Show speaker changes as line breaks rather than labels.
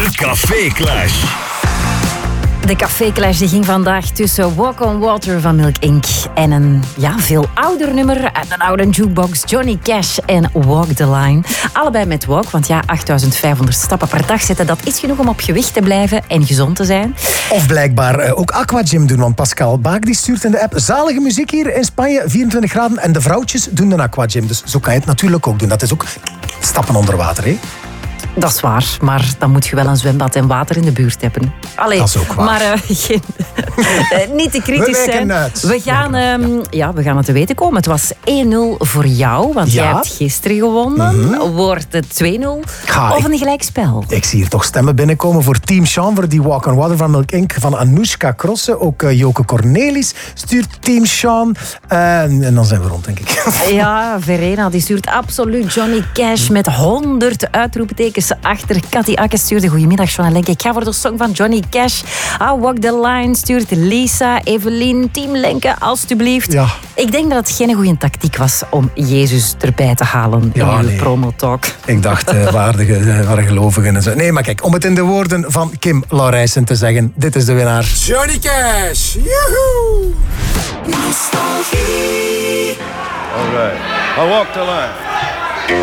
De Café Clash.
De Café Clash die ging vandaag tussen Walk on Water van Milk Inc. en een veel ouder nummer uit een oude jukebox, Johnny Cash en Walk the Line. Allebei met walk, want 8500 stappen per dag zetten, dat is genoeg om op gewicht te blijven en gezond te zijn.
Of blijkbaar ook aquagym doen, want Pascal Baak die stuurt in de app zalige muziek hier in Spanje, 24 graden, en de vrouwtjes doen een aquagym. Dus zo kan je het natuurlijk ook doen. Dat is ook stappen onder water, hè?
Dat is waar, maar dan moet je wel een zwembad en water in de buurt hebben. Allee,
dat is ook waar.
Maar niet te kritisch zijn. We gaan het te weten komen. Het was 1-0 voor jou, want jij hebt gisteren gewonnen. Wordt het 2-0 of een gelijkspel?
Ik zie hier toch stemmen binnenkomen voor Team Sean, voor die Walk on Water van Milk Inc. van Anoushka Crossen. Ook Joke Cornelis stuurt Team Sean. En dan zijn we rond, denk ik.
Ja, Verena die stuurt absoluut Johnny Cash met 100 uitroeptekens achter. Cathy Akke stuurde goedemiddag, Sean en Lenke. Ik ga voor de song van Johnny Cash. Walk the Line stuurt Lisa, Evelien, Team Lenke, alstublieft.
Ja.
Ik denk dat het geen goede tactiek was om Jezus erbij te halen in uw promotalk.
Ik dacht, waardige gelovigen en zo. Nee, maar kijk, om het in de woorden van Kim Laurijsen te zeggen, dit is de winnaar.
Johnny Cash! Joehoe!
Nostalgie.
All right. I walk the line.